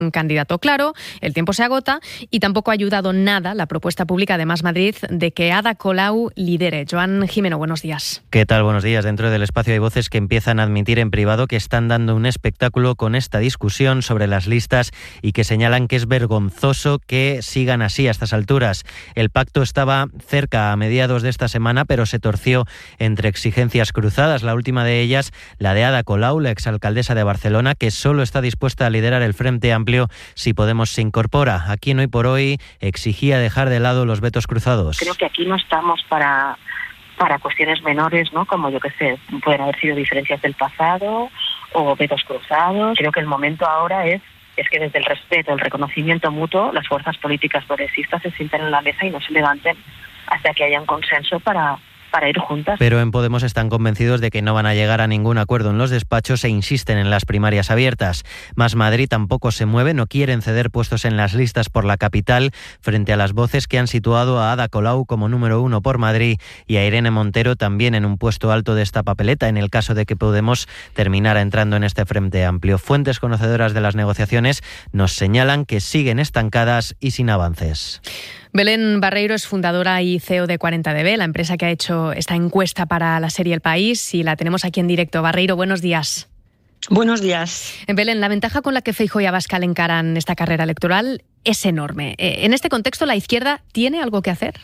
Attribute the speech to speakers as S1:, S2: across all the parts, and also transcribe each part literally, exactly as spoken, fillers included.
S1: un candidato claro, el tiempo se agota y tampoco ha ayudado nada la propuesta pública de Más Madrid de que Ada Colau lidere. Joan Jimeno, buenos días.
S2: ¿Qué tal? Buenos días. Dentro del espacio hay voces que empiezan a admitir en privado que están dando un espectáculo con esta discusión sobre las listas y que señalan que es vergonzoso que sigan así a estas alturas. El pacto estaba cerca a mediados de esta semana, pero se torció entre exigencias cruzadas. La última de ellas, la de Ada Colau, la exalcaldesa de Barcelona, que solo está dispuesta a liderar el Frente Amplio si Podemos se incorpora. Aquí en Hoy por Hoy exigía dejar de lado los vetos cruzados.
S3: Creo que aquí no estamos para, para cuestiones menores, ¿no? Como yo que sé, pueden haber sido diferencias del pasado o vetos cruzados. Creo que el momento ahora es es que desde el respeto, el reconocimiento mutuo, las fuerzas políticas progresistas se sienten en la mesa y no se levanten hasta que haya un consenso para para ir juntas.
S2: Pero en Podemos están convencidos de que no van a llegar a ningún acuerdo en los despachos e insisten en las primarias abiertas. Más Madrid tampoco se mueve, no quieren ceder puestos en las listas por la capital frente a las voces que han situado a Ada Colau como número uno por Madrid y a Irene Montero también en un puesto alto de esta papeleta en el caso de que Podemos terminara entrando en este Frente Amplio. Fuentes conocedoras de las negociaciones nos señalan que siguen estancadas y sin avances.
S1: Belén Barreiro es fundadora y C E O de cuarenta D B, la empresa que ha hecho esta encuesta para la serie El País, y la tenemos aquí en directo. Barreiro, buenos días.
S4: Buenos días.
S1: Belén, la ventaja con la que Feijóo y Abascal encaran esta carrera electoral es enorme. En este contexto, ¿la izquierda tiene algo que hacer?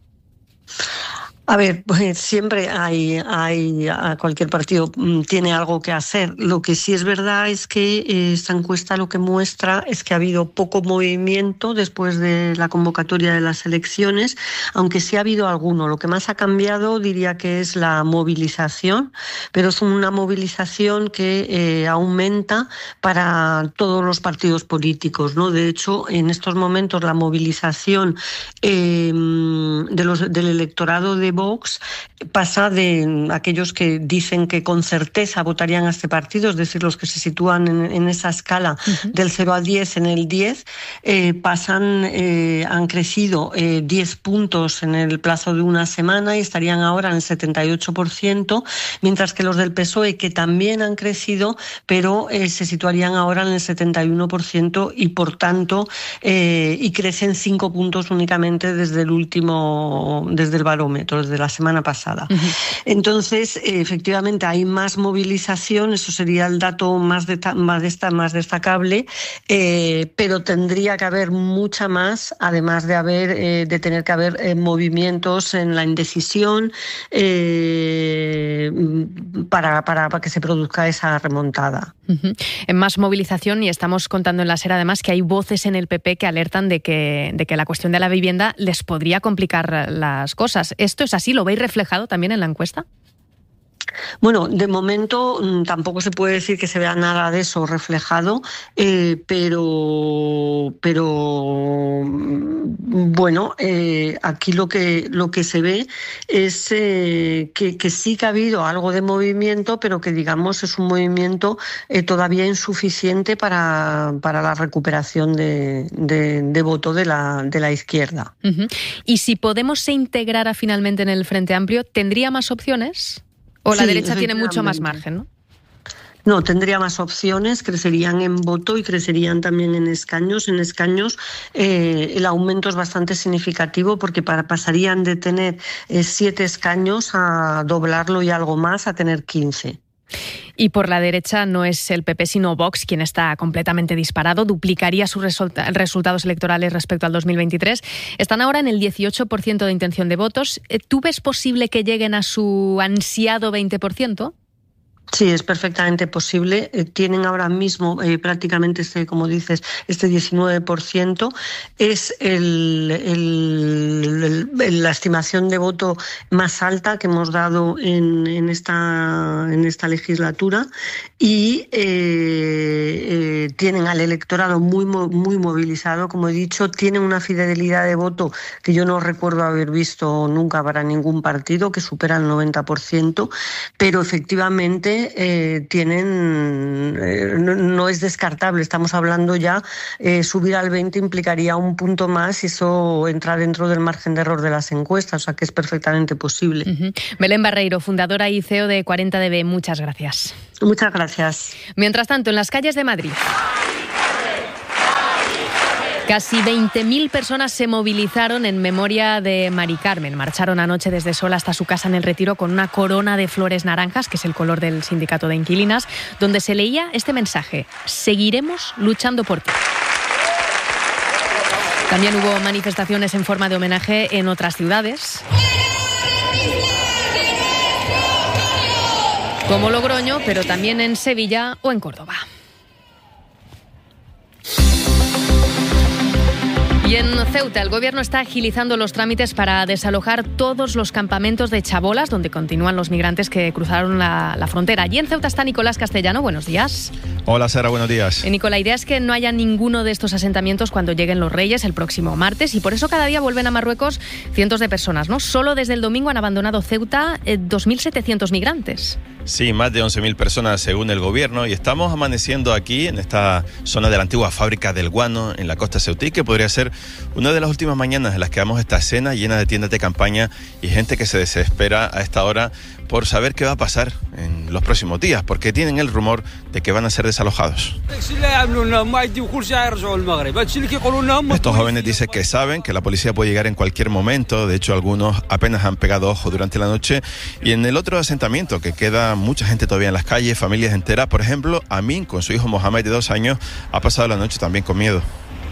S4: A ver, pues siempre hay, hay, cualquier partido tiene algo que hacer. Lo que sí es verdad es que esta encuesta lo que muestra es que ha habido poco movimiento después de la convocatoria de las elecciones, aunque sí ha habido alguno. Lo que más ha cambiado diría que es la movilización, pero es una movilización que eh, aumenta para todos los partidos políticos, ¿no? De hecho, en estos momentos la movilización eh, de los, del electorado de Vox pasa de aquellos que dicen que con certeza votarían a este partido, es decir, los que se sitúan en, en esa escala uh-huh. del cero al diez en el diez, eh, pasan, eh, han crecido eh, diez puntos en el plazo de una semana y estarían ahora en el setenta y ocho por ciento, mientras que los del P S O E, que también han crecido, pero eh, se situarían ahora en el setenta y uno por ciento y por tanto, eh, y crecen cinco puntos únicamente desde el último, desde el barómetro, de la semana pasada. Uh-huh. Entonces, efectivamente, hay más movilización, eso sería el dato más, de, más, de, más destacable, eh, pero tendría que haber mucha más, además de haber eh, de tener que haber eh, movimientos en la indecisión eh, para, para, para que se produzca esa remontada.
S1: Uh-huh. En más movilización, y estamos contando en la SER además que hay voces en el P P que alertan de que, de que la cuestión de la vivienda les podría complicar las cosas. ¿Esto es así? ¿Lo veis reflejado también en la encuesta?
S4: Bueno, de momento tampoco se puede decir que se vea nada de eso reflejado, eh, pero, pero bueno, eh, aquí lo que lo que se ve es eh, que, que sí que ha habido algo de movimiento, pero que digamos es un movimiento eh, todavía insuficiente para, para la recuperación de, de, de voto de la, de la izquierda.
S1: Uh-huh. Y si Podemos se integrara finalmente en el Frente Amplio, ¿tendría más opciones? ¿O la sí, derecha tiene mucho más margen, no?
S4: No, tendría más opciones, crecerían en voto y crecerían también en escaños. En escaños eh, el aumento es bastante significativo porque para, pasarían de tener eh, siete escaños a doblarlo y algo más, a tener quince.
S1: Y por la derecha no es el P P sino Vox quien está completamente disparado, duplicaría sus resulta- resultados electorales respecto al dos mil veintitrés. Están ahora en el dieciocho por ciento de intención de votos. ¿Tú ves posible que lleguen a su ansiado veinte por ciento?
S4: Sí, es perfectamente posible. Eh, tienen ahora mismo eh, prácticamente, este, como dices, este diecinueve por ciento. Es el, el, el, la estimación de voto más alta que hemos dado en, en, esta, en esta legislatura y eh, eh, tienen al electorado muy, muy movilizado, como he dicho. Tienen una fidelidad de voto que yo no recuerdo haber visto nunca para ningún partido, que supera el noventa por ciento, pero efectivamente Eh, tienen eh, no, no es descartable, estamos hablando ya eh, subir al veinte implicaría un punto más y eso entra dentro del margen de error de las encuestas, o sea que es perfectamente posible.
S1: Uh-huh. Belén Barreiro, fundadora y C E O de cuarenta D B, muchas gracias.
S4: Muchas gracias.
S1: Mientras tanto, en las calles de Madrid. Casi veinte mil personas se movilizaron en memoria de Mari Carmen. Marcharon anoche desde Sol hasta su casa en El Retiro con una corona de flores naranjas, que es el color del sindicato de inquilinas, donde se leía este mensaje: seguiremos luchando por ti. También hubo manifestaciones en forma de homenaje en otras ciudades, como Logroño, pero también en Sevilla o en Córdoba. Y en Ceuta, el Gobierno está agilizando los trámites para desalojar todos los campamentos de chabolas donde continúan los migrantes que cruzaron la, la frontera. Allí en Ceuta está Nicolás Castellano. Buenos días.
S5: Hola, Sara, buenos días.
S1: Eh, Nicolás, la idea es que no haya ninguno de estos asentamientos cuando lleguen los Reyes el próximo martes, y por eso cada día vuelven a Marruecos cientos de personas, ¿no? Solo desde el domingo han abandonado Ceuta eh, dos mil setecientos migrantes.
S5: Sí, más de once mil personas según el Gobierno, y estamos amaneciendo aquí en esta zona de la antigua fábrica del guano en la costa ceutí, que podría ser una de las últimas mañanas en las que vemos esta escena llena de tiendas de campaña y gente que se desespera a esta hora por saber qué va a pasar en los próximos días, porque tienen el rumor de que van a ser desalojados. Estos jóvenes dicen que saben que la policía puede llegar en cualquier momento. De hecho, algunos apenas han pegado ojo durante la noche. Y en el otro asentamiento, que queda mucha gente todavía en las calles, familias enteras, por ejemplo, Amin, con su hijo Mohamed de dos años, ha pasado la noche también con miedo.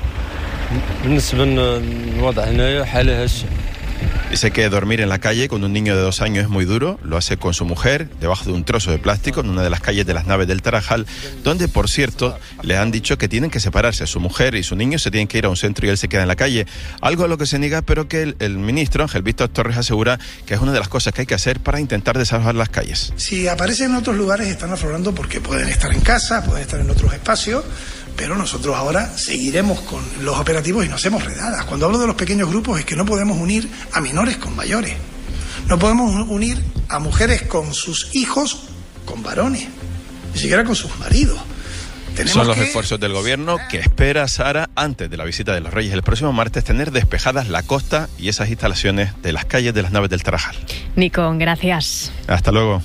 S5: Dice que dormir en la calle con un niño de dos años es muy duro. Lo hace con su mujer, debajo de un trozo de plástico, en una de las calles de las naves del Tarajal, donde, por cierto, le han dicho que tienen que separarse. Su mujer y su niño se tienen que ir a un centro y él se queda en la calle. Algo a lo que se niega, pero que el, el ministro, Ángel Víctor Torres, asegura que es una de las cosas que hay que hacer para intentar desalojar las calles.
S6: Si aparecen en otros lugares, están aflorando porque pueden estar en casa, pueden estar en otros espacios, pero nosotros ahora seguiremos con los operativos y no hacemos redadas. Cuando hablo de los pequeños grupos es que no podemos unir a menores con mayores. No podemos unir a mujeres con sus hijos con varones, ni siquiera con sus maridos. Tenemos
S5: Son los
S6: que...
S5: esfuerzos del Gobierno que espera, Sara, antes de la visita de los Reyes el próximo martes, tener despejadas la costa y esas instalaciones de las calles de las naves del Tarajal.
S1: Nico, gracias.
S5: Hasta luego.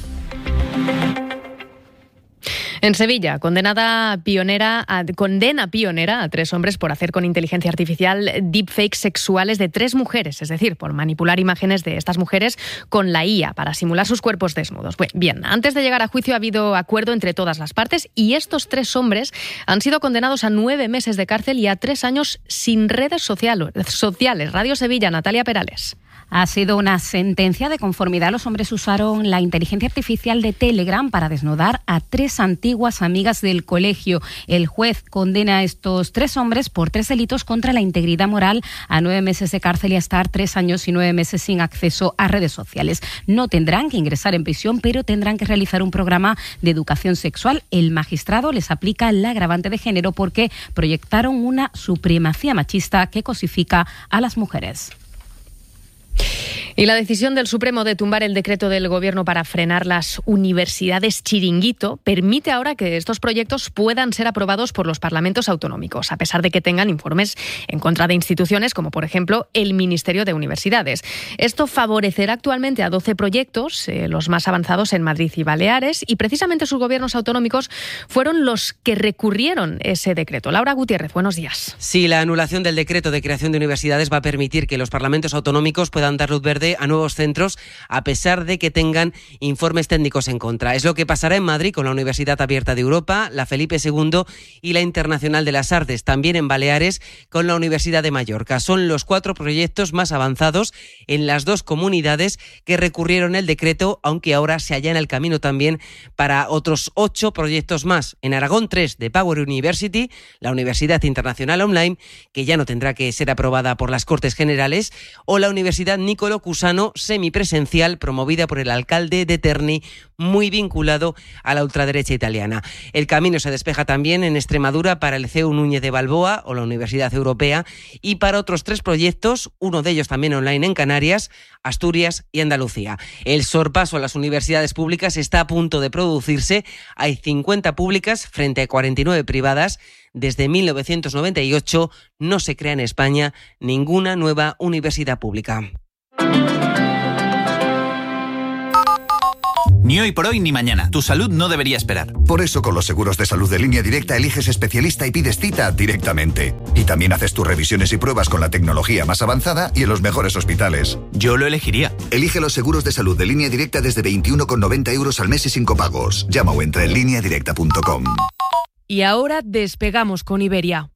S1: En Sevilla, condenada pionera a, condena pionera a tres hombres por hacer con inteligencia artificial deepfakes sexuales de tres mujeres, es decir, por manipular imágenes de estas mujeres con la I A para simular sus cuerpos desnudos. Bien, antes de llegar a juicio ha habido acuerdo entre todas las partes y estos tres hombres han sido condenados a nueve meses de cárcel y a tres años sin redes sociales. Radio Sevilla, Natalia Perales.
S7: Ha sido una sentencia de conformidad. Los hombres usaron la inteligencia artificial de Telegram para desnudar a tres antiguas amigas del colegio. El juez condena a estos tres hombres por tres delitos contra la integridad moral a nueve meses de cárcel y a estar tres años y nueve meses sin acceso a redes sociales. No tendrán que ingresar en prisión, pero tendrán que realizar un programa de educación sexual. El magistrado les aplica el agravante de género porque proyectaron una supremacía machista que cosifica a las mujeres.
S1: Y la decisión del Supremo de tumbar el decreto del Gobierno para frenar las universidades chiringuito permite ahora que estos proyectos puedan ser aprobados por los parlamentos autonómicos, a pesar de que tengan informes en contra de instituciones como, por ejemplo, el Ministerio de Universidades. Esto favorecerá actualmente a doce proyectos, eh, los más avanzados en Madrid y Baleares, y precisamente sus gobiernos autonómicos fueron los que recurrieron ese decreto. Laura Gutiérrez, buenos días.
S8: Sí, la anulación del decreto de creación de universidades va a permitir que los parlamentos autonómicos puedan dar luz verde a nuevos centros, a pesar de que tengan informes técnicos en contra. Es lo que pasará en Madrid con la Universidad Abierta de Europa, la Felipe segundo y la Internacional de las Artes. También en Baleares con la Universidad de Mallorca. Son los cuatro proyectos más avanzados en las dos comunidades que recurrieron el decreto, aunque ahora se allana el camino también para otros ocho proyectos más. En Aragón, tres de Power University, la Universidad Internacional Online, que ya no tendrá que ser aprobada por las Cortes Generales, o la Universidad Nicolo Cusano, semipresencial, promovida por el alcalde de Terni, muy vinculado a la ultraderecha italiana. El camino se despeja también en Extremadura para el C E U Núñez de Balboa o la Universidad Europea y para otros tres proyectos, uno de ellos también online en Canarias, Asturias y Andalucía. El sorpaso a las universidades públicas está a punto de producirse. Hay cincuenta públicas frente a cuarenta y nueve privadas. Desde mil novecientos noventa y ocho no se crea en España ninguna nueva universidad pública.
S9: Ni hoy por hoy ni mañana. Tu salud no debería esperar.
S10: Por eso con los seguros de salud de Línea Directa eliges especialista y pides cita directamente. Y también haces tus revisiones y pruebas con la tecnología más avanzada y en los mejores hospitales.
S9: Yo lo elegiría.
S10: Elige los seguros de salud de Línea Directa desde veintiuno con noventa euros al mes y sin copagos. Llama o entra en línea directa punto com.
S1: Y ahora despegamos con Iberia.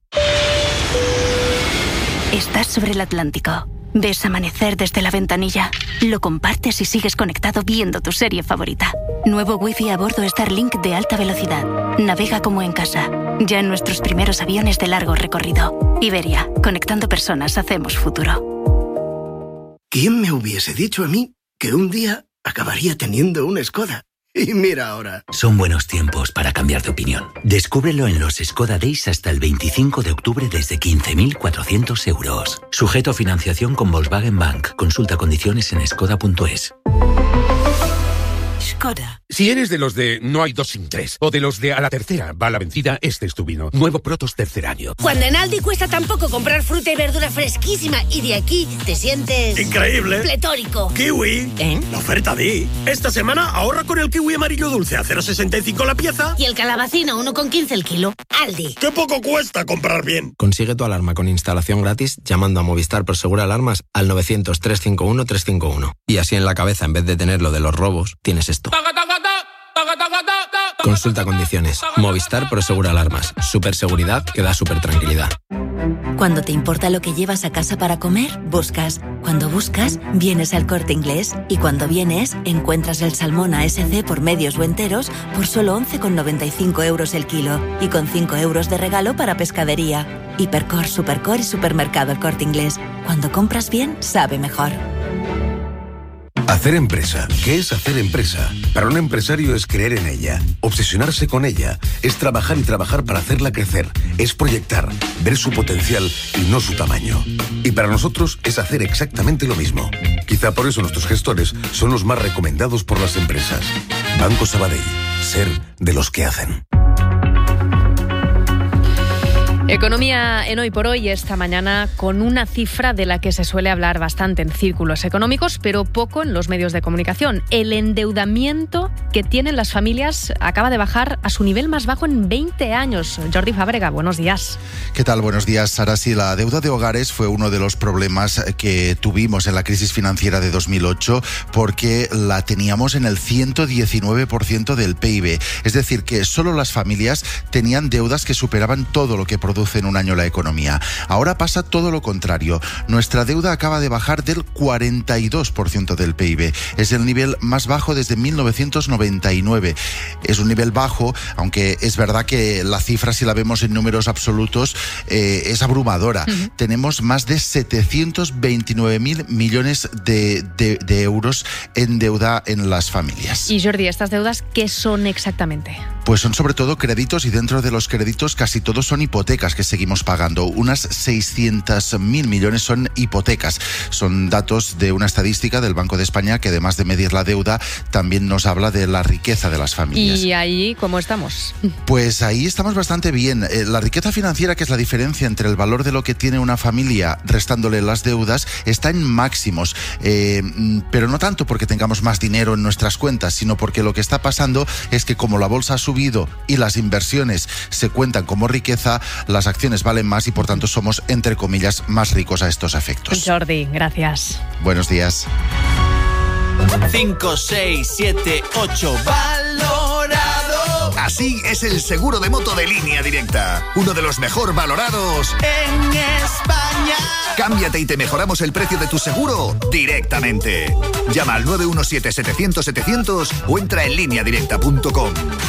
S11: Estás sobre el Atlántico. Ves amanecer desde la ventanilla. Lo compartes y sigues conectado viendo tu serie favorita. Nuevo Wi-Fi a bordo Starlink de alta velocidad. Navega como en casa. Ya en nuestros primeros aviones de largo recorrido. Iberia, conectando personas hacemos futuro.
S12: ¿Quién me hubiese dicho a mí que un día acabaría teniendo una Skoda? Y mira ahora.
S13: Son buenos tiempos para cambiar de opinión. Descúbrelo en los Skoda Days hasta el veinticinco de octubre desde quince mil cuatrocientos euros. Sujeto a financiación con Volkswagen Bank. Consulta condiciones en skoda punto es.
S14: Skoda. Si eres de los de no hay dos sin tres, o de los de a la tercera va la vencida, este es tu vino. Nuevo Protos tercer año.
S15: Cuando en Aldi cuesta tan poco comprar fruta y verdura fresquísima y de aquí te sientes...
S16: ¡increíble!
S15: Pletórico.
S16: ¡Kiwi!
S15: ¿Eh?
S16: La oferta di. Esta semana ahorra con el kiwi amarillo dulce a cero coma sesenta y cinco la pieza.
S15: Y el calabacino uno con quince el kilo. Aldi.
S16: ¡Qué poco cuesta comprar bien!
S17: Consigue tu alarma con instalación gratis llamando a Movistar Prosegur Alarmas al novecientos, trescientos cincuenta y uno, trescientos cincuenta y uno. Y así en la cabeza, en vez de tener lo de los robos, tienes esto. Consulta condiciones. Movistar Prosegur Alarmas. Super seguridad que da super tranquilidad.
S18: Cuando te importa lo que llevas a casa para comer, buscas. Cuando buscas, vienes al Corte Inglés. Y cuando vienes, encuentras el salmón A S C por medios o enteros por solo once con noventa y cinco euros el kilo. Y con cinco euros de regalo para pescadería. Hipercor, Supercor y Supermercado El Corte Inglés. Cuando compras bien, sabe mejor.
S14: Hacer empresa. ¿Qué es hacer empresa? Para un empresario es creer en ella, obsesionarse con ella, es trabajar y trabajar para hacerla crecer, es proyectar, ver su potencial y no su tamaño. Y para nosotros es hacer exactamente lo mismo. Quizá por eso nuestros gestores son los más recomendados por las empresas. Banco Sabadell. Ser de los que hacen.
S1: Economía en Hoy por Hoy esta mañana con una cifra de la que se suele hablar bastante en círculos económicos, pero poco en los medios de comunicación. El endeudamiento que tienen las familias acaba de bajar a su nivel más bajo en veinte años. Jordi Fábrega, buenos días.
S19: ¿Qué tal? Buenos días, Sara. Sí, la deuda de hogares fue uno de los problemas que tuvimos en la crisis financiera de dos mil ocho porque la teníamos en el ciento diecinueve por ciento del P I B. Es decir, que solo las familias tenían deudas que superaban todo lo que produce en un año la economía. Ahora pasa todo lo contrario. Nuestra deuda acaba de bajar del cuarenta y dos por ciento del P I B. Es el nivel más bajo desde mil novecientos noventa y nueve. Es un nivel bajo, aunque es verdad que la cifra, si la vemos en números absolutos, eh, es abrumadora. Uh-huh. Tenemos más de setecientos veintinueve mil millones de, de, de euros en deuda en las familias.
S1: Y Jordi, ¿estas deudas qué son exactamente?
S19: Pues son sobre todo créditos y dentro de los créditos casi todos son hipotecas que seguimos pagando. Unas seiscientos mil millones son hipotecas. Son datos de una estadística del Banco de España que además de medir la deuda también nos habla de la riqueza de las familias.
S1: ¿Y ahí cómo estamos?
S19: Pues ahí estamos bastante bien. La riqueza financiera, que es la diferencia entre el valor de lo que tiene una familia restándole las deudas, está en máximos. Eh, pero no tanto porque tengamos más dinero en nuestras cuentas, sino porque lo que está pasando es que como la bolsa ha subido y las inversiones se cuentan como riqueza, las acciones valen más y por tanto somos, entre comillas, más ricos a estos efectos.
S1: Jordi, gracias.
S19: Buenos días.
S9: cinco, seis, siete, ocho, valorado.
S10: Así es el seguro de moto de Línea Directa. Uno de los mejor valorados
S9: en España.
S10: Cámbiate y te mejoramos el precio de tu seguro directamente. Llama al nueve uno siete, setecientos, setecientos o entra en línea directa punto com.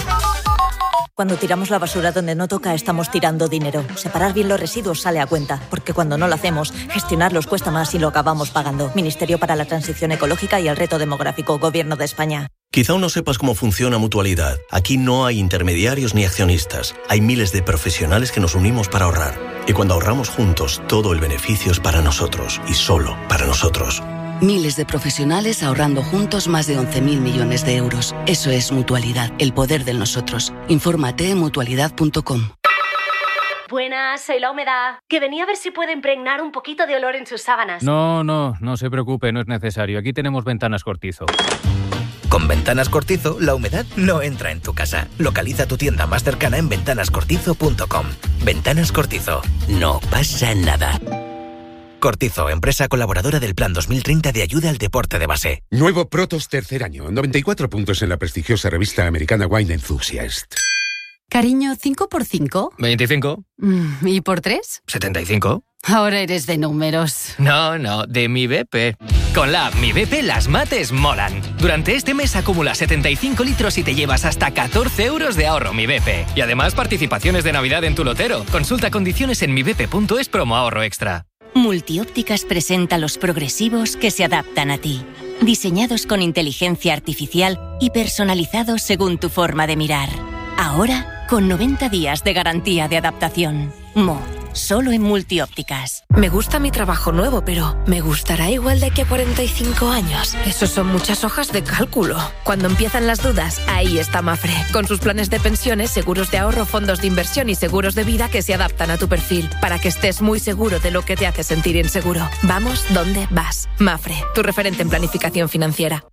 S18: Cuando tiramos la basura donde no toca, estamos tirando dinero. Separar bien los residuos sale a cuenta, porque cuando no lo hacemos, gestionarlos cuesta más y lo acabamos pagando. Ministerio para la Transición Ecológica y el Reto Demográfico, Gobierno de España.
S20: Quizá aún no sepas cómo funciona Mutualidad. Aquí no hay intermediarios ni accionistas. Hay miles de profesionales que nos unimos para ahorrar. Y cuando ahorramos juntos, todo el beneficio es para nosotros y solo para nosotros.
S21: Miles de profesionales ahorrando juntos más de once mil millones de euros. Eso es Mutualidad, el poder del nosotros. Infórmate en mutualidad punto com.
S22: Buenas, soy la humedad. Que venía a ver si puedo impregnar un poquito de olor en sus sábanas.
S23: No, no, no se preocupe, no es necesario. Aquí tenemos ventanas Cortizo.
S2: Con Ventanas Cortizo, la humedad no entra en tu casa. Localiza tu tienda más cercana en ventanas cortizo punto com. Ventanas Cortizo. No pasa nada. Cortizo, empresa colaboradora del Plan dos mil treinta de ayuda al deporte de base.
S3: Nuevo Protos tercer año. noventa y cuatro puntos en la prestigiosa revista americana Wine Enthusiast.
S23: Cariño, ¿cinco por cinco?
S24: veinticinco.
S23: ¿Y por tres?
S24: setenta y cinco.
S23: Ahora eres de números.
S24: No, no, de mi B P. Con la app Mi B P las mates molan. Durante este mes acumulas setenta y cinco litros y te llevas hasta catorce euros de ahorro Mi B P. Y además participaciones de Navidad en tu lotero. Consulta condiciones en mi b p punto es promo ahorro extra.
S25: Multiópticas presenta los progresivos que se adaptan a ti. Diseñados con inteligencia artificial y personalizados según tu forma de mirar. Ahora, con noventa días de garantía de adaptación. Mo, solo en Multiópticas.
S26: Me gusta mi trabajo nuevo, pero ¿me gustará igual de aquí a cuarenta y cinco años? Eso son muchas hojas de cálculo. Cuando empiezan las dudas, ahí está Mafre. Con sus planes de pensiones, seguros de ahorro, fondos de inversión y seguros de vida que se adaptan a tu perfil, para que estés muy seguro de lo que te hace sentir inseguro. Vamos donde vas. Mafre, tu referente en planificación financiera.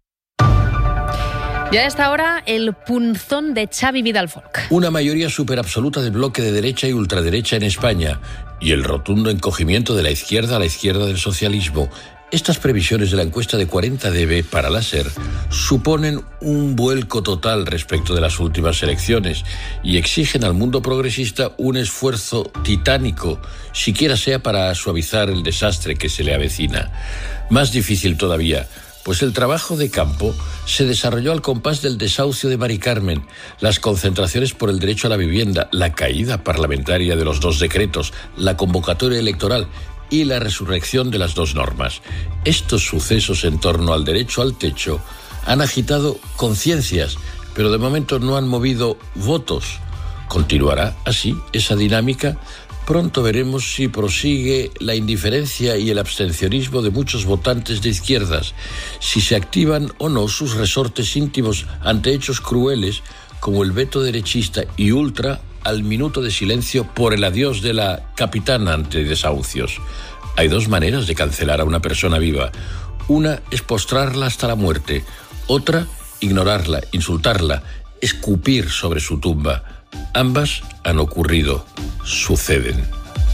S1: Y a esta hora, el punzón de Xavi Vidal-Folk.
S27: Una mayoría superabsoluta del bloque de derecha y ultraderecha en España y el rotundo encogimiento de la izquierda a la izquierda del socialismo. Estas previsiones de la encuesta de cuarenta D B para la SER suponen un vuelco total respecto de las últimas elecciones y exigen al mundo progresista un esfuerzo titánico, siquiera sea para suavizar el desastre que se le avecina. Más difícil todavía, pues el trabajo de campo se desarrolló al compás del desahucio de Mari Carmen, las concentraciones por el derecho a la vivienda, la caída parlamentaria de los dos decretos, la convocatoria electoral y la resurrección de las dos normas. Estos sucesos en torno al derecho al techo han agitado conciencias, pero de momento no han movido votos. ¿Continuará así esa dinámica? Pronto veremos si prosigue la indiferencia y el abstencionismo de muchos votantes de izquierdas, si se activan o no sus resortes íntimos ante hechos crueles como el veto derechista y ultra al minuto de silencio por el adiós de la capitana ante desahucios. Hay dos maneras de cancelar a una persona viva. Una es postrarla hasta la muerte, otra, ignorarla, insultarla, escupir sobre su tumba. Ambas han ocurrido, suceden.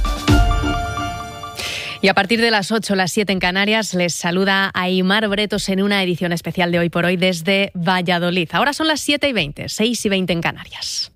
S1: Y a partir de las ocho, las siete en Canarias, les saluda Aimar Bretos en una edición especial de Hoy por Hoy desde Valladolid. Ahora son las siete y veinte, seis y veinte en Canarias.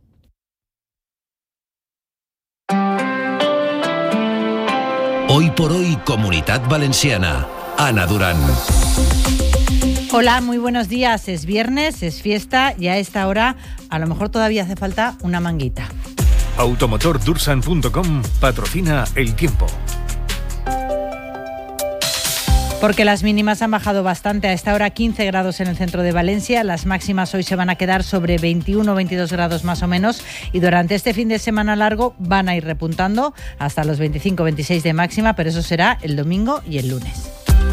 S28: Hoy por Hoy, Comunitat Valenciana. Ana Durán.
S29: Hola, muy buenos días. Es viernes, es fiesta y a esta hora a lo mejor todavía hace falta una manguita.
S30: Automotor Dursan punto com patrocina El Tiempo.
S29: Porque las mínimas han bajado bastante. A esta hora quince grados en el centro de Valencia. Las máximas hoy se van a quedar sobre veintiuno o veintidós grados más o menos. Y durante este fin de semana largo van a ir repuntando hasta los veinticinco o veintiséis de máxima, pero eso será el domingo y el lunes.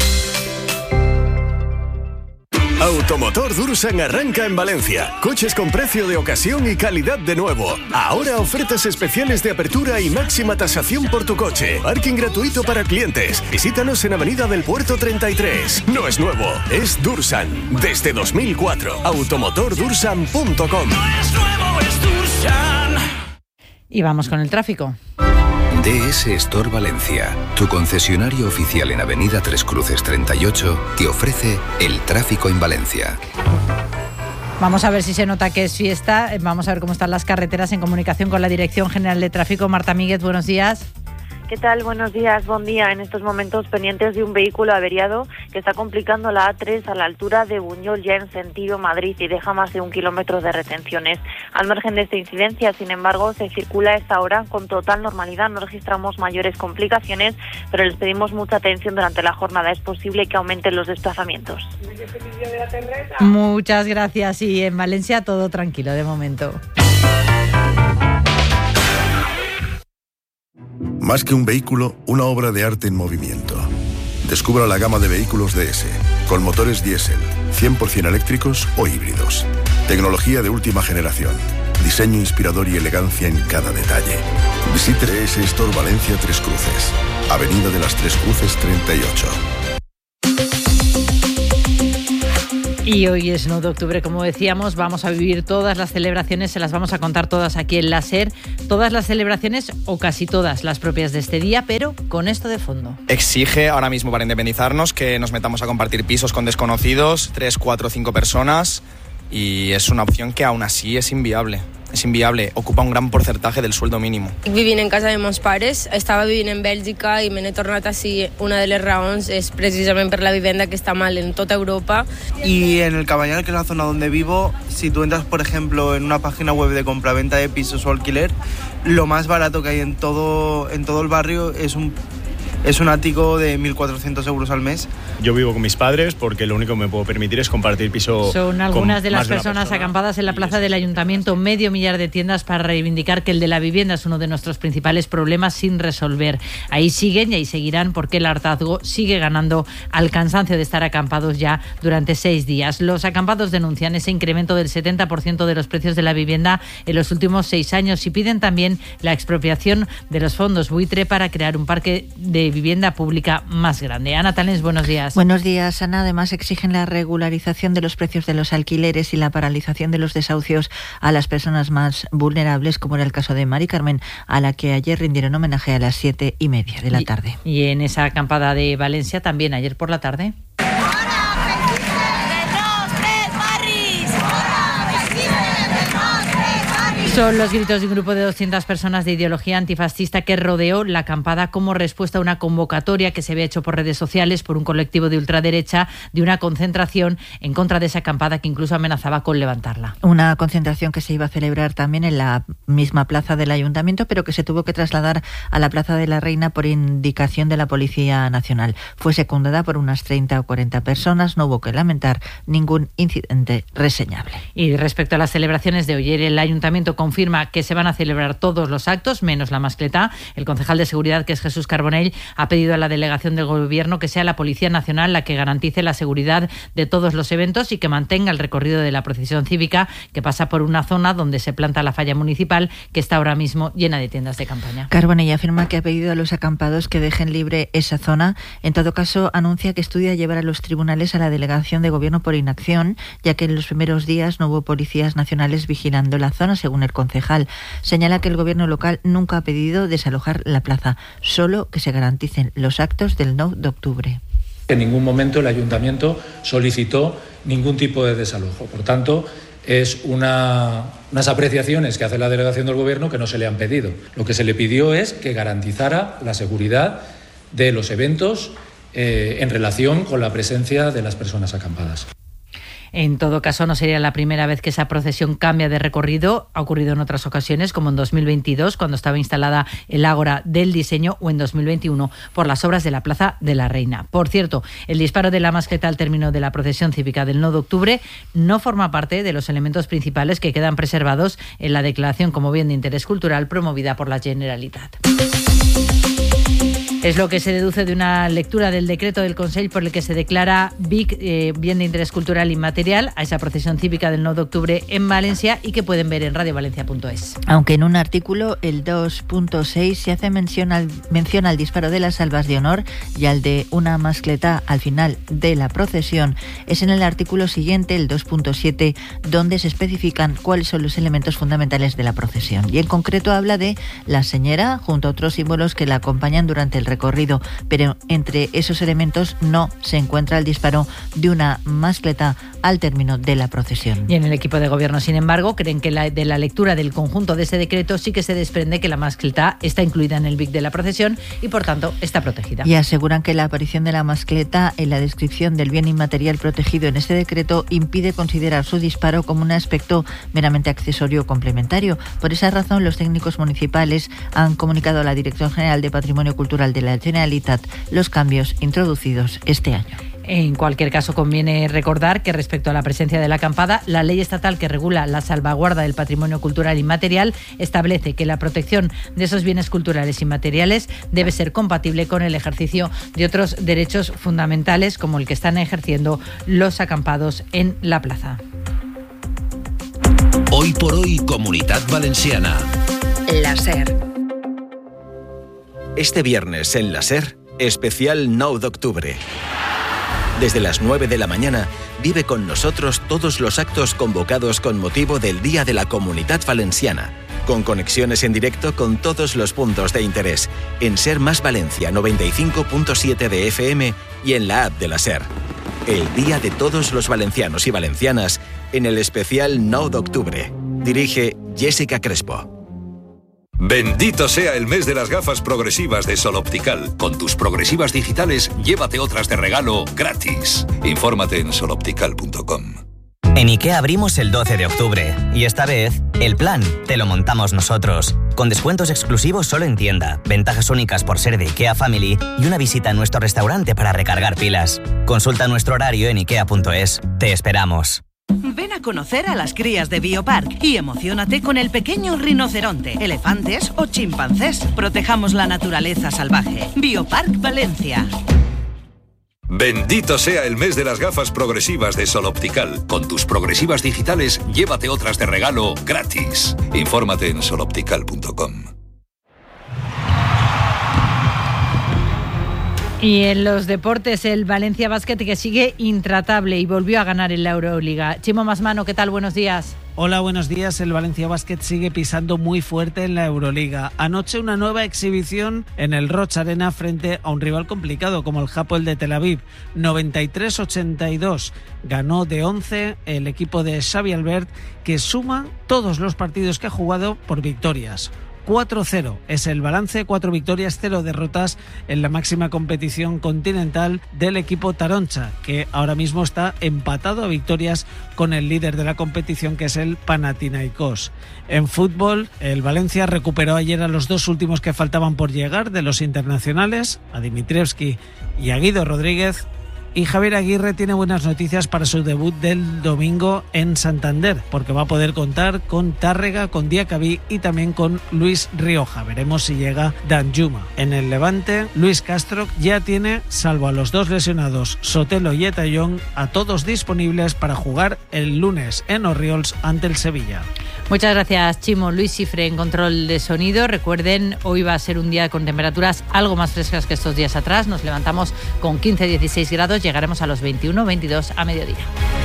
S31: Automotor Dursan arranca en Valencia. Coches con precio de ocasión y calidad de nuevo. Ahora ofertas especiales de apertura y máxima tasación por tu coche. Parking gratuito para clientes. Visítanos en Avenida del Puerto treinta y tres. No es nuevo, es Dursan. Desde dos mil cuatro. automotor dursan punto com.
S9: No es nuevo, es Dursan.
S29: Y vamos con el tráfico.
S32: D S Store Valencia, tu concesionario oficial en Avenida Tres Cruces treinta y ocho, te ofrece el tráfico en Valencia.
S29: Vamos a ver si se nota que es fiesta. Vamos a ver cómo están las carreteras en comunicación con la Dirección General de Tráfico. Marta Míguez, buenos días.
S33: ¿Qué tal? Buenos días, buen día. En estos momentos pendientes de un vehículo averiado que está complicando la A tres a la altura de Buñol, ya en sentido Madrid, y deja más de un kilómetro de retenciones. Al margen de esta incidencia, sin embargo, se circula a esta hora con total normalidad. No registramos mayores complicaciones, pero les pedimos mucha atención durante la jornada. Es posible que aumenten los desplazamientos.
S29: Muchas gracias. Y en Valencia todo tranquilo de momento.
S14: Más que un vehículo, una obra de arte en movimiento. Descubra la gama de vehículos D S, con motores diésel, cien por ciento eléctricos o híbridos. Tecnología de última generación. Diseño inspirador y elegancia en cada detalle. Visite D S Store Valencia Tres Cruces, Avenida de las Tres Cruces treinta y ocho.
S29: Y hoy es nueve de octubre, como decíamos, vamos a vivir todas las celebraciones, se las vamos a contar todas aquí en la SER, todas las celebraciones o casi todas las propias de este día, pero con esto de fondo.
S4: Exige ahora mismo para independizarnos que nos metamos a compartir pisos con desconocidos, tres, cuatro, cinco personas, y es una opción que aún así es inviable. És inviable, ocupa un gran porcentaje del sueldo mínimo.
S5: Vivint en casa de meus pares, estava vivint en Bèlgica i me n'he tornat així. Una de les raons és precisament per la vivenda que está mal en toda Europa.
S6: Y en el Cabanyal, que es la zona donde vivo, si tú entras, por ejemplo, en una página web de compraventa de pisos o alquiler, lo más barato que hay en todo, en todo el barrio es un Es un ático de mil cuatrocientos euros al mes.
S7: Yo vivo con mis padres porque lo único que me puedo permitir es compartir piso.
S29: Son algunas de las
S7: de
S29: personas
S7: persona.
S29: acampadas en la plaza del Ayuntamiento, medio millar de tiendas para reivindicar que el de la vivienda es uno de nuestros principales problemas sin resolver. Ahí siguen y ahí seguirán porque el hartazgo sigue ganando al cansancio de estar acampados ya durante seis días. Los acampados denuncian ese incremento del setenta por ciento de los precios de la vivienda en los últimos seis años y piden también la expropiación de los fondos buitre para crear un parque de vivienda pública más grande. Ana Talens, buenos días.
S8: Buenos días, Ana. Además exigen la regularización de los precios de los alquileres y la paralización de los desahucios a las personas más vulnerables, como era el caso de Mari Carmen, a la que ayer rindieron homenaje a las siete y media de la tarde.
S29: Y, y en esa acampada de Valencia también ayer por la tarde. Son los gritos de un grupo de doscientas personas de ideología antifascista que rodeó la acampada como respuesta a una convocatoria que se había hecho por redes sociales por un colectivo de ultraderecha de una concentración en contra de esa acampada que incluso amenazaba con levantarla.
S8: Una concentración que se iba a celebrar también en la misma plaza del Ayuntamiento, pero que se tuvo que trasladar a la Plaza de la Reina por indicación de la Policía Nacional. Fue secundada por unas treinta o cuarenta personas, no hubo que lamentar ningún incidente reseñable.
S29: Y respecto a las celebraciones de hoy, el Ayuntamiento confirma que se van a celebrar todos los actos, menos la mascletá. El concejal de Seguridad, que es Jesús Carbonell, ha pedido a la delegación del Gobierno que sea la Policía Nacional la que garantice la seguridad de todos los eventos y que mantenga el recorrido de la procesión cívica que pasa por una zona donde se planta la falla municipal que está ahora mismo llena de tiendas de campaña.
S8: Carbonell afirma que ha pedido a los acampados que dejen libre esa zona. En todo caso, anuncia que estudia llevar a los tribunales a la delegación de Gobierno por inacción, ya que en los primeros días no hubo policías nacionales vigilando la zona, según el concejal. Señala que el gobierno local nunca ha pedido desalojar la plaza, solo que se garanticen los actos del nueve de octubre.
S10: En ningún momento el ayuntamiento solicitó ningún tipo de desalojo. Por tanto, es una, unas apreciaciones que hace la delegación del gobierno que no se le han pedido. Lo que se le pidió es que garantizara la seguridad de los eventos eh, en relación con la presencia de las personas acampadas.
S29: En todo caso, no sería la primera vez que esa procesión cambia de recorrido. Ha ocurrido en otras ocasiones, como en dos mil veintidós, cuando estaba instalada el Ágora del Diseño, o en dos mil veintiuno, por las obras de la Plaza de la Reina. Por cierto, el disparo de la mascleta al término de la procesión cívica del nueve de octubre no forma parte de los elementos principales que quedan preservados en la declaración como bien de interés cultural promovida por la Generalitat. Es lo que se deduce de una lectura del decreto del Consell por el que se declara B I C, eh, bien de interés cultural inmaterial, a esa procesión cívica del nueve de octubre en Valencia y que pueden ver en radio valencia punto es.
S8: Aunque en un artículo, el dos punto seis, se hace mención al, mención al disparo de las salvas de honor y al de una mascletá al final de la procesión, es en el artículo siguiente, el dos punto siete, donde se especifican cuáles son los elementos fundamentales de la procesión. Y en concreto habla de la señera junto a otros símbolos que la acompañan durante el recorrido, pero entre esos elementos no se encuentra el disparo de una mascleta al término de la procesión.
S29: Y en el equipo de gobierno, sin embargo, creen que la, de la lectura del conjunto de ese decreto sí que se desprende que la mascleta está incluida en el B I C de la procesión y, por tanto, está protegida.
S8: Y aseguran que la aparición de la mascleta en la descripción del bien inmaterial protegido en este decreto impide considerar su disparo como un aspecto meramente accesorio o complementario. Por esa razón, los técnicos municipales han comunicado a la Dirección General de Patrimonio Cultural de la Generalitat los cambios introducidos este año.
S29: En cualquier caso, conviene recordar que respecto a la presencia de la acampada, la ley estatal que regula la salvaguarda del patrimonio cultural inmaterial establece que la protección de esos bienes culturales inmateriales debe ser compatible con el ejercicio de otros derechos fundamentales, como el que están ejerciendo los acampados en la plaza.
S28: Hoy por hoy, Comunitat Valenciana.
S11: La SER.
S12: Este viernes en la SER, especial nueve de octubre.
S2: Desde las nueve de la mañana, vive con nosotros todos los actos convocados con motivo del Día de la Comunitat Valenciana, con conexiones en directo con todos los puntos de interés, en Ser Más Valencia noventa y cinco punto siete de F M y en la app de la SER. El Día de todos los valencianos y valencianas en el especial nueve de octubre. Dirige Jessica Crespo.
S3: Bendito sea el mes de las gafas progresivas de Sol Optical. Con tus progresivas digitales, llévate otras de regalo gratis. Infórmate en sol optical punto com.
S12: En IKEA abrimos el doce de octubre y esta vez el plan te lo montamos nosotros. Con descuentos exclusivos solo en tienda, ventajas únicas por ser de IKEA Family y una visita a nuestro restaurante para recargar pilas. Consulta nuestro horario en ikea punto es. Te esperamos.
S13: Ven a conocer a las crías de Biopark y emociónate con el pequeño rinoceronte, elefantes o chimpancés. Protejamos la naturaleza salvaje. Biopark Valencia.
S3: Bendito sea el mes de las gafas progresivas de Sol Optical. Con tus progresivas digitales, llévate otras de regalo gratis. Infórmate en sol optical punto com.
S29: Y en los deportes, el Valencia Basket, que sigue intratable y volvió a ganar en la Euroliga. Chimo Masmano, ¿qué tal? Buenos días.
S15: Hola, buenos días. El Valencia Basket sigue pisando muy fuerte en la Euroliga. Anoche una nueva exhibición en el Roig Arena frente a un rival complicado como el Hapoel de Tel Aviv. noventa y tres a ochenta y dos. Ganó de once el equipo de Xavi Albert, que suma todos los partidos que ha jugado por victorias. cuatro cero es el balance, cuatro victorias, cero derrotas en la máxima competición continental del equipo Taroncha, que ahora mismo está empatado a victorias con el líder de la competición, que es el Panathinaikos. En fútbol, el Valencia recuperó ayer a los dos últimos que faltaban por llegar de los internacionales, a Dimitrievski y a Guido Rodríguez. Y Javier Aguirre tiene buenas noticias para su debut del domingo en Santander, porque va a poder contar con Tárrega, con Diacabí y también con Luis Rioja. Veremos si llega Danjuma. En el Levante, Luis Castro ya tiene, salvo a los dos lesionados, Sotelo y Etayón, a todos disponibles para jugar el lunes en Orriols ante el Sevilla.
S29: Muchas gracias, Chimo. Luis Cifre en control de sonido. Recuerden, hoy va a ser un día con temperaturas algo más frescas que estos días atrás. Nos levantamos con quince a dieciséis grados, llegaremos a los veintiuno veintidós a mediodía.